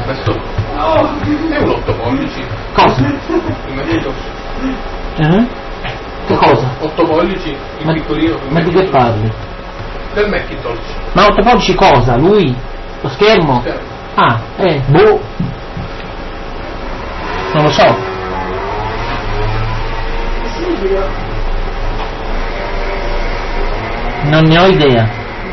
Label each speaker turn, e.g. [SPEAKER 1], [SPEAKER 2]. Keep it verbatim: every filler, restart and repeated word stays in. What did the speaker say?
[SPEAKER 1] Questo è un otto pollici.
[SPEAKER 2] Cosa?
[SPEAKER 1] Il Macintosh.
[SPEAKER 2] Eh? Che cosa?
[SPEAKER 1] otto pollici, il
[SPEAKER 2] Ma,
[SPEAKER 1] piccolino.
[SPEAKER 2] ma di che parli?
[SPEAKER 1] Del Macintosh.
[SPEAKER 2] Ma otto pollici cosa? Lui? Lo schermo?
[SPEAKER 1] Schermo.
[SPEAKER 2] Ah, eh, boh. Non lo so. Non ne ho idea.